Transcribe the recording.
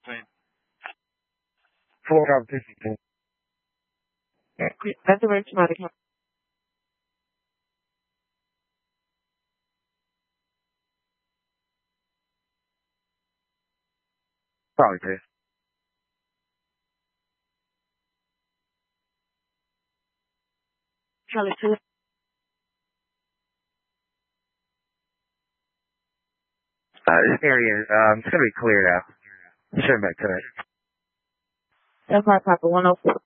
Full competition. That's a very traumatic. Probably did. Charlie too. This area, it's gonna be cleared out. Sure, back to it. That's my Papa 104.